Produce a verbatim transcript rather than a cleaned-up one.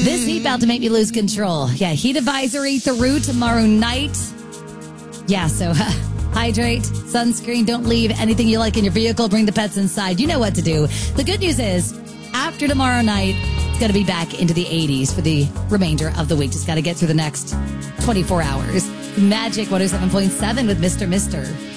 This heat about to make me lose control. Yeah, heat advisory through tomorrow night. Yeah, so uh, hydrate, sunscreen, don't leave anything you like in your vehicle. Bring the pets inside. You know what to do. The good news is, after tomorrow night, it's going to be back into the eighties for the remainder of the week. Just got to get through the next twenty-four hours. Magic one oh seven point seven with Mister Mister